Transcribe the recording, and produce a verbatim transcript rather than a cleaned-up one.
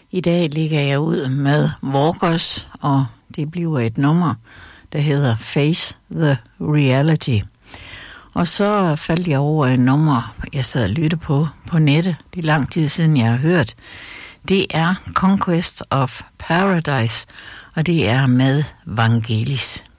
I dag ligger jeg ud med Walkers, og det bliver et nummer, der hedder Face the Reality. Og så faldt jeg over et nummer, jeg sad og lyttede på på nettet. Det er lang tid siden, jeg har hørt. Det er Conquest of Paradise, og det er med Vangelis.